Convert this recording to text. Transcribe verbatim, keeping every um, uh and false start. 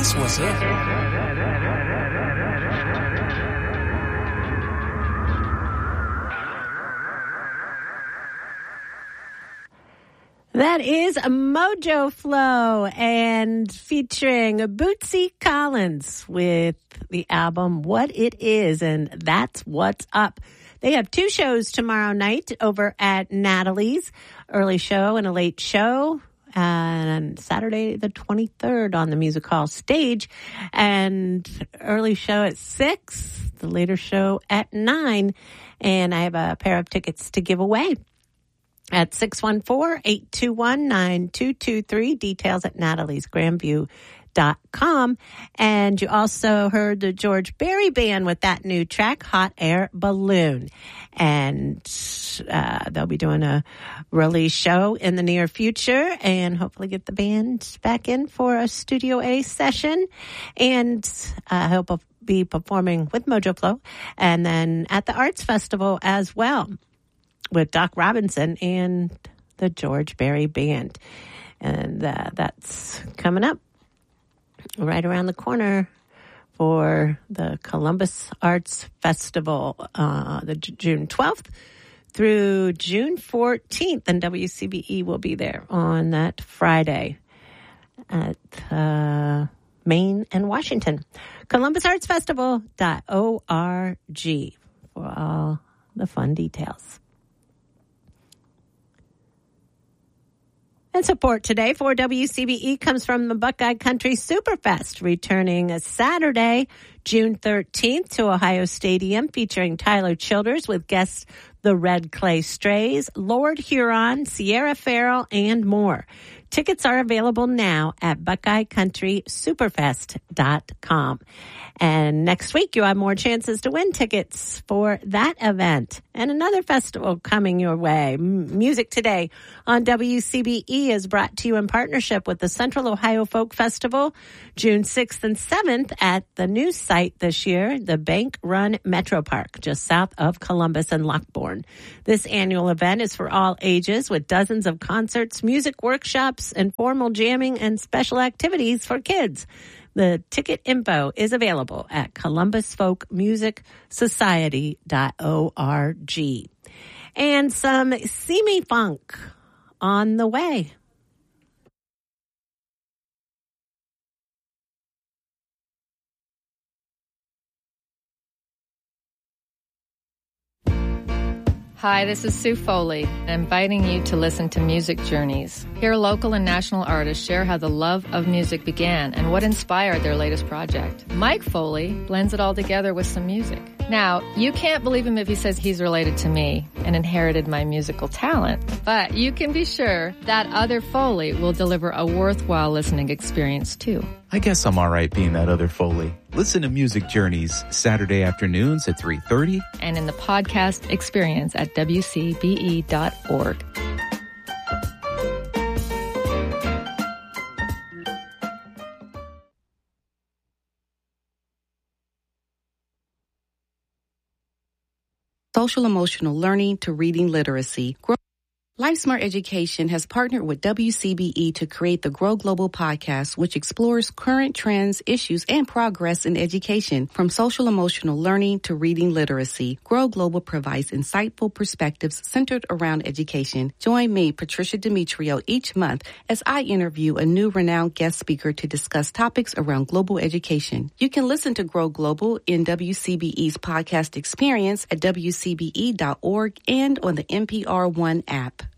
That's what's up. That is Mojo Flow and featuring Bootsy Collins with the album What It Is, and that's what's up. They have two shows tomorrow night over at Natalie's, early show and a late show, and Saturday the twenty-third on the Music Hall stage, and early show at six, the later show at nine, and I have a pair of tickets to give away. At six one four, eight two one, nine two two three. Details at natalies grandview dot com. And you also heard the George Berry Band with that new track, Hot Air Balloon. And uh, they'll be doing a release show in the near future and hopefully get the band back in for a Studio A session. And I uh, hope I'll be performing with Mojo Flow and then at the Arts Festival as well, with Doc Robinson and the George Berry Band. And uh, that's coming up right around the corner for the Columbus Arts Festival, uh, the J- June twelfth through June fourteenth. And W C B E will be there on that Friday at uh, Maine and Washington. Columbus Arts Festival dot org for all the fun details. And support today for W C B E comes from the Buckeye Country Superfest, returning Saturday, June thirteenth to Ohio Stadium, featuring Tyler Childers with guests the Red Clay Strays, Lord Huron, Sierra Farrell, and more. Tickets are available now at buckeye country superfest dot com. And next week, you have more chances to win tickets for that event. And another festival coming your way. M- Music Today on W C B E is brought to you in partnership with the Central Ohio Folk Festival, June sixth and seventh at the new site this year, the Bank Run Metro Park, just south of Columbus and Lockbourne. This annual event is for all ages with dozens of concerts, music workshops, informal jamming, and special activities for kids. The ticket info is available at columbus folk music society dot org. And some Simi Funk on the way. Hi, this is Sue Foley, inviting you to listen to Music Journeys. Here, local and national artists share how the love of music began and what inspired their latest project. Mike Foley blends it all together with some music. Now, you can't believe him if he says he's related to me and inherited my musical talent, but you can be sure that other Foley will deliver a worthwhile listening experience too. I guess I'm all right being that other Foley. Listen to Music Journeys Saturday afternoons at three thirty. And in the podcast experience at w c b e dot org. Social emotional learning to reading literacy. LifeSmart Education has partnered with W C B E to create the Grow Global podcast, which explores current trends, issues, and progress in education, from social emotional learning to reading literacy. Grow Global provides insightful perspectives centered around education. Join me, Patricia Demetrio, each month as I interview a new renowned guest speaker to discuss topics around global education. You can listen to Grow Global in W C B E's podcast experience at w c b e dot org and on the N P R One app.